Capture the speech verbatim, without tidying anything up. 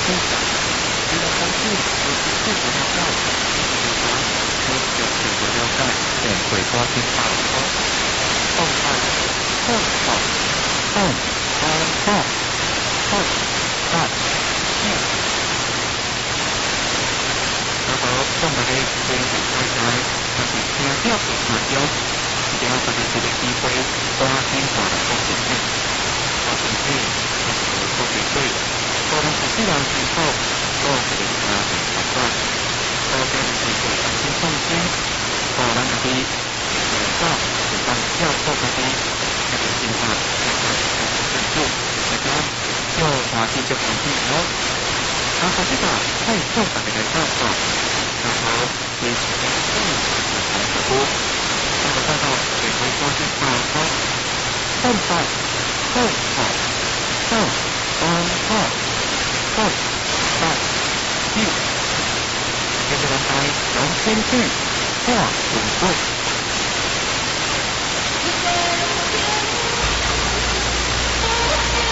分享。除了方式有时刻不了解，其他都有自我了解，便会多听到多。动态，动好，动，动动，动，动，动。然后，动物嘅非常快快，但是听了唔慢咗，只要佢哋佢哋智慧多聽話多認真，多認真，多認真，多能實施兩件事，多佢哋家庭習慣，多將智慧發展空間，多能嗰啲誒多係當跳多嗰啲一個變化，一個進步，大家要話事就講啲咯。然後呢個係做法嘅方法，然後你自己中意嘅係乜嘢？這個報告也可以說是好的，動態，動好，動，動好，動，動，一。這個人才用天氣，哇！